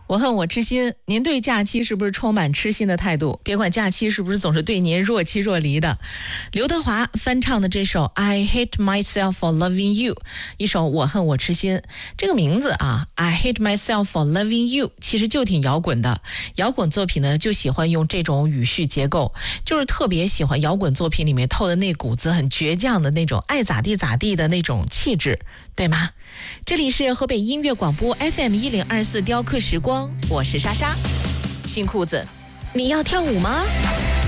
我恨我痴心，您对假期是不是充满痴心的态度？别管假期是不是总是对您若即若离的。刘德华翻唱的这首 I Hate Myself for Loving You， 一首我恨我痴心。这个名字啊 I Hate Myself for Loving You 其实就挺摇滚的。摇滚作品呢就喜欢用这种语序结构，就是特别喜欢摇滚作品里面透的那股子很倔强的那种爱咋地咋地的那种气质，对吗？这里是河北音乐广播 FM1024 雕刻时光，我是莎莎。新裤子，你要跳舞吗？